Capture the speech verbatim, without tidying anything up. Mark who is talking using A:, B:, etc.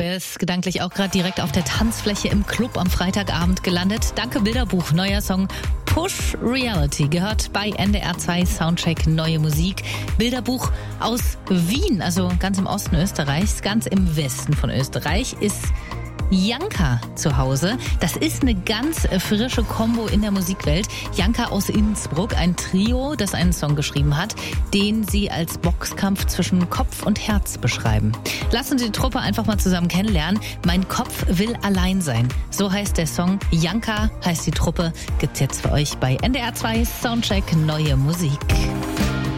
A: Der ist gedanklich auch gerade direkt auf der Tanzfläche im Club am Freitagabend gelandet. Danke Bilderbuch, neuer Song Push Reality gehört bei N D R zwei Soundcheck Neue Musik. Bilderbuch aus Wien, also ganz im Osten Österreichs, ganz im Westen von Österreich ist Janka zu Hause. Das ist eine ganz frische Kombo in der Musikwelt. Janka aus Innsbruck, ein Trio, das einen Song geschrieben hat, den sie als Boxkampf zwischen Kopf und Herz beschreiben. Lassen Sie die Truppe einfach mal zusammen kennenlernen. Mein Kopf will allein sein. So heißt der Song. Janka heißt die Truppe. Gibt's jetzt für euch bei N D R zwei Soundcheck Neue Musik.